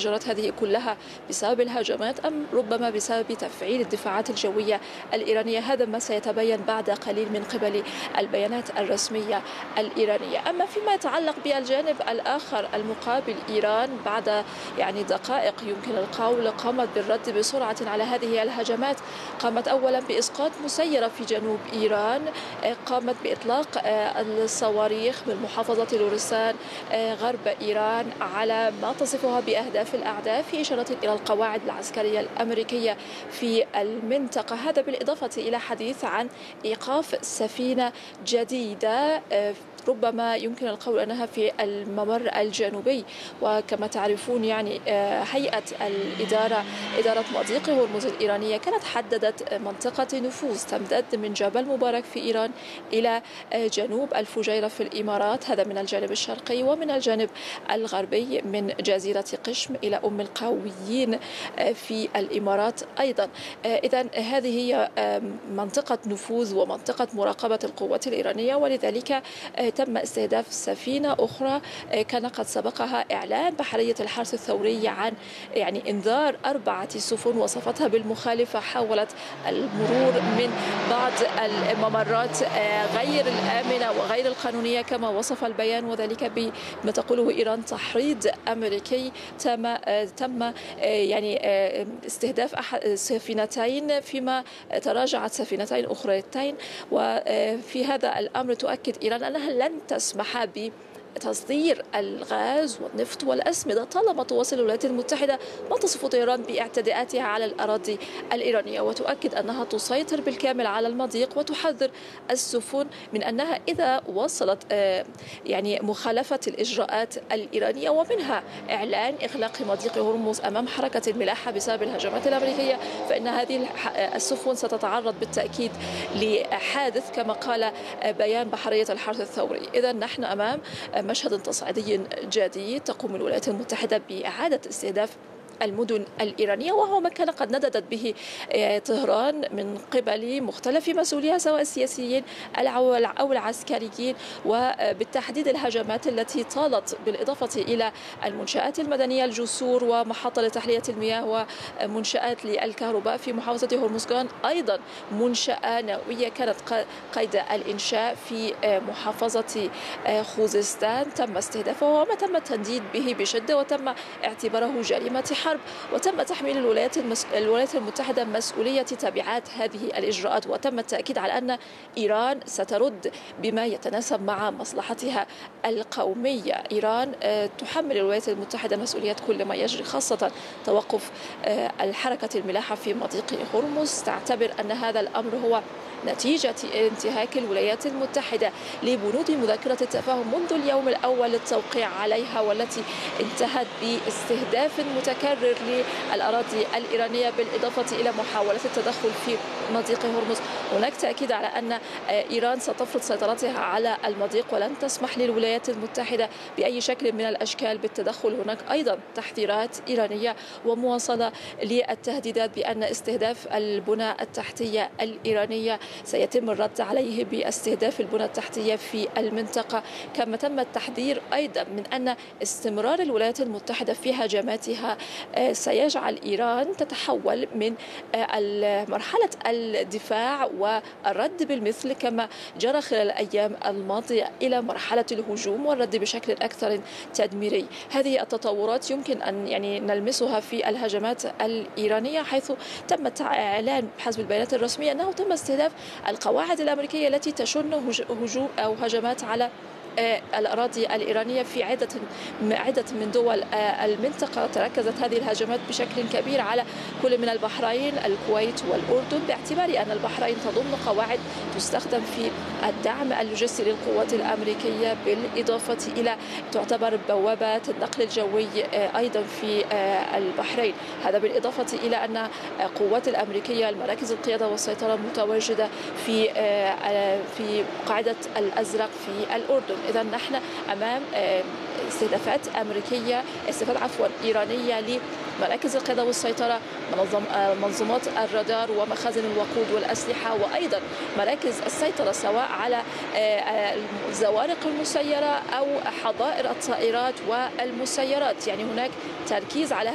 الانفجارات هذه كلها بسبب الهجمات أم ربما بسبب تفعيل الدفاعات الجوية الإيرانية؟ هذا ما سيتبين بعد قليل من قبل البيانات الرسمية الإيرانية. أما فيما يتعلق بالجانب الآخر المقابل، إيران بعد دقائق يمكن القول قامت بالرد بسرعة على هذه الهجمات. قامت أولا بإسقاط مسيرة في جنوب إيران، قامت بإطلاق الصواريخ من محافظة لورستان غرب إيران على ما تصفها بأهداف الأعداء، في إشارة إلى القواعد العسكرية الأمريكية في المنطقة. هذا بالإضافة إلى حديث عن إيقاف سفينة جديدة ربما يمكن القول أنها في الممر الجنوبي. وكما تعرفون هيئة إدارة مضيق هرمز الإيرانية كانت حددت منطقة نفوذ تمتد من جبل مبارك في إيران إلى جنوب الفجيرة في الإمارات، هذا من الجانب الشرقي، ومن الجانب الغربي من جزيرة قشم إلى أم القويين في الإمارات أيضا. إذن هذه هي منطقة نفوذ ومنطقة مراقبة القوات الإيرانية، ولذلك تم استهداف سفينة أخرى كان قد سبقها إعلان بحرية الحرس الثوري عن إنذار 4 سفن وصفتها بالمخالفة، حاولت المرور من بعض الممرات غير الآمنة وغير القانونية كما وصف البيان، وذلك بما تقوله إيران تحريض أمريكي. تم استهداف سفينتين فيما تراجعت سفينتين أخريتين. وفي هذا الأمر تؤكد إيران أنها لن تسمح بتصدير الغاز والنفط والأسمدة طالما تواصل الولايات المتحدة ما تصف طهران باعتداءاتها على الأراضي الإيرانية، وتؤكد أنها تسيطر بالكامل على المضيق، وتحذر السفن من أنها إذا وصلت مخالفة الإجراءات الإيرانية، ومنها إعلان إغلاق مضيق هرمز أمام حركة الملاحة بسبب الهجمات الأمريكية، فإن هذه السفن ستتعرض بالتأكيد لحادث كما قال بيان بحرية الحرس الثوري. إذا نحن أمام مشهد تصعيدي جديد تقوم الولايات المتحدة بإعادة استهداف المدن الإيرانية، وهو ما كان قد نددت به طهران من قبل مختلف مسؤوليها سواء السياسيين أو العسكريين، وبالتحديد الهجمات التي طالت بالإضافة إلى المنشآت المدنية، الجسور ومحطة لتحلية المياه ومنشآت للكهرباء في محافظة هرمزغان، أيضا منشأة نووية كانت قيد الإنشاء في محافظة خوزستان تم استهدافها، وما تم التنديد به بشدة وتم اعتباره جريمة حرب، وتم تحميل الولايات المتحدة مسؤولية تبعات هذه الإجراءات، وتم التأكيد على أن إيران سترد بما يتناسب مع مصلحتها القومية. إيران تحمل الولايات المتحدة مسؤولية كل ما يجري، خاصة توقف الحركة الملاحة في مضيق هرمز. تعتبر أن هذا الأمر هو نتيجة انتهاك الولايات المتحدة لبنود مذكرة التفاهم منذ اليوم الأول للتوقيع عليها، والتي انتهت باستهداف متكرر للأراضي الإيرانية بالإضافة إلى محاولة التدخل في مضيق هرمز. هناك تأكيد على أن إيران ستفرض سيطرتها على المضيق ولن تسمح للولايات المتحدة بأي شكل من الأشكال بالتدخل. هناك أيضا تحذيرات إيرانية ومواصلة للتهديدات بأن استهداف البنى التحتية الإيرانية سيتم الرد عليه باستهداف البنى التحتية في المنطقة، كما تم التحذير أيضا من أن استمرار الولايات المتحدة في هجماتها سيجعل إيران تتحول من مرحلة الدفاع والرد بالمثل كما جرى خلال الأيام الماضية إلى مرحلة الهجوم والرد بشكل أكثر تدميري. هذه التطورات يمكن أن نلمسها في الهجمات الإيرانية، حيث تم إعلان بحسب البيانات الرسمية أنه تم استهداف القواعد الأمريكية التي تشن هجوم أو هجمات على الأراضي الإيرانية في عدة من دول المنطقة. تركزت هذه الهجمات بشكل كبير على كل من البحرين، الكويت والأردن، باعتبار أن البحرين تضم قواعد تستخدم في الدعم اللوجستي للقوات الأمريكية، بالإضافة إلى تعتبر بوابات النقل الجوي أيضا في البحرين. هذا بالإضافة إلى أن القوات الأمريكية المراكز القيادة والسيطرة متواجدة في قاعدة الأزرق في الأردن. إذا نحن أمام استهدافات إيرانية لمراكز القيادة والسيطرة، منظومات الرادار ومخازن الوقود والأسلحة، وأيضا مراكز السيطرة سواء على الزوارق المسيرة أو حظائر الطائرات والمسيرات. هناك تركيز على